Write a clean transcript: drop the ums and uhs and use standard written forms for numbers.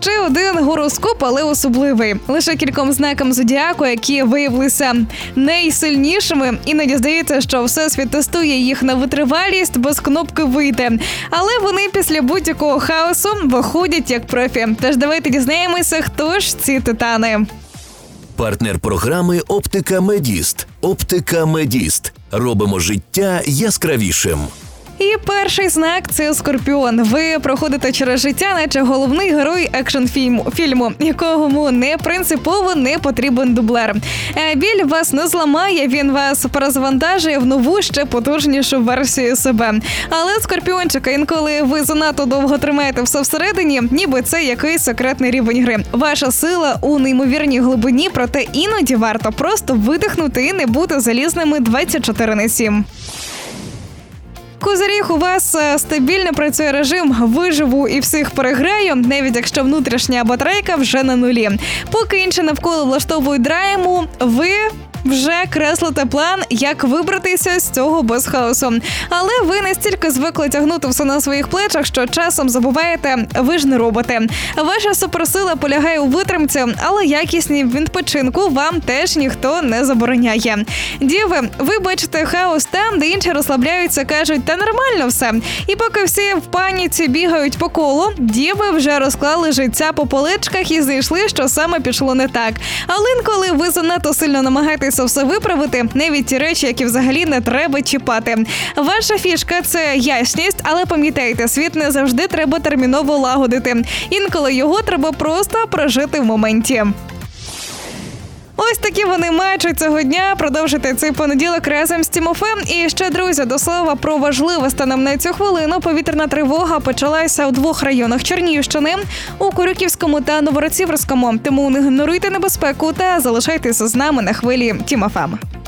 Ще один гороскоп, але особливий. Лише кільком знакам зодіаку, які виявилися найсильнішими. Іноді здається, що всесвіт тестує їх на витривалість без кнопки «Вийти». Але вони після будь-якого хаосу виходять як профі. Тож давайте дізнаємося, хто ж ці титани. Партнер програми «Оптика Медіст». «Оптика Медіст». Робимо життя яскравішим. І перший знак – це Скорпіон. Ви проходите через життя, наче головний герой екшн-фільму, якому не принципово не потрібен дублер. Біль вас не зламає, він вас перезвантажує в нову, ще потужнішу версію себе. Але, Скорпіончика, інколи ви занадто довго тримаєте все всередині, ніби це якийсь секретний рівень гри. Ваша сила у неймовірній глибині, проте іноді варто просто видихнути і не бути залізними 24/7. Козиріг, у вас стабільно працює режим «виживу і всіх переграю», навіть якщо внутрішня батарейка вже на нулі. Поки інші навколо влаштовують драйму, ви вже креслите план, як вибратися з цього без хаосу. Але ви настільки звикли тягнути все на своїх плечах, що часом забуваєте, ви ж не роботи. Ваша суперсила полягає у витримці, але якісні відпочинку вам теж ніхто не забороняє. Діви, ви бачите хаос там, де інші розслабляються, кажуть, та нормально все. І поки всі в паніці бігають по колу, діви вже розклали життя по поличках і знайшли, що саме пішло не так. Але інколи ви занадто сильно намагаєтеся все виправити, навіть ті речі, які взагалі не треба чіпати. Ваша фішка – це ясність, але пам'ятайте, світ не завжди треба терміново лагодити. Інколи його треба просто прожити в моменті. Ось такі вони матчі цього дня. Продовжуйте цей понеділок разом з Тімофеєм. І ще, друзі, до слова про важливе станом на цю хвилину. Повітряна тривога почалася у 2 районах Чернігівщини – у Корюківському та Новороцівському. Тому не ігноруйте небезпеку та залишайтеся з нами на хвилі Тімофеєм.